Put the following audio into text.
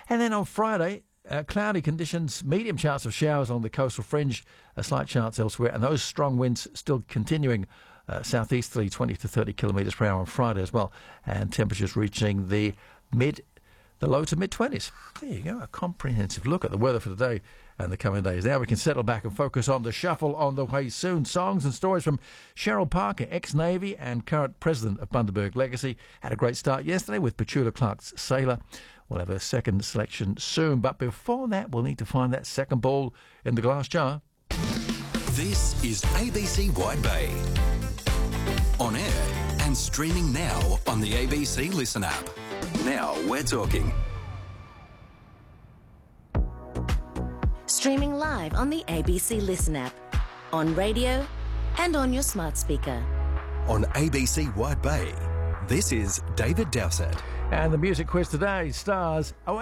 And then on Friday, cloudy conditions, medium chance of showers on the coastal fringe, a slight chance elsewhere, and those strong winds still continuing southeasterly 20 to 30 kilometres per hour on Friday as well, and temperatures reaching the low to mid-20s. There you go, a comprehensive look at the weather for today and the coming days. Now we can settle back and focus on the shuffle on the way soon. Songs and stories from Cheryl Parker, ex-Navy and current president of Bundaberg Legacy. Had a great start yesterday with Petula Clark's Sailor. We'll have a second selection soon, but before that we'll need to find that second ball in the glass jar. This is ABC Wide Bay. On air and streaming now on the ABC Listen app. Now we're talking. Streaming live on the ABC Listen app, on radio and on your smart speaker. On ABC Wide Bay, this is David Dowsett. And the music quiz today stars